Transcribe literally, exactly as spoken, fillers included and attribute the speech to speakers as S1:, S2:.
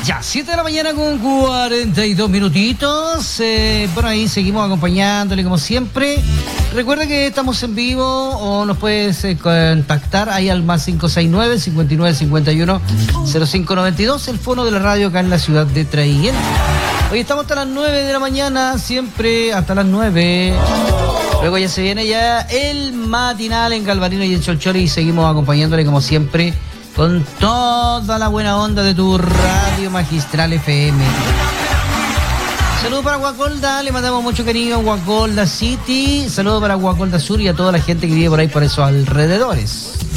S1: Ya, siete de la mañana con cuarenta y dos minutitos. Eh, por ahí seguimos acompañándole como siempre. Recuerda que estamos en vivo o nos puedes eh, contactar ahí al más cinco seis nueve, cincuenta y nueve cincuenta y uno, cero cinco noventa y dos, el fono de la radio acá en la ciudad de Traiguén. Hoy estamos hasta las nueve de la mañana, siempre hasta las nueve. Luego ya se viene ya el matinal en Galvarino y en Cholcholi y seguimos acompañándole como siempre con toda la buena onda de tu radio magistral F M. Saludos para Guacolda, le mandamos mucho cariño a Guacolda City. Saludos para Guacolda Sur y a toda la gente que vive por ahí, por esos alrededores.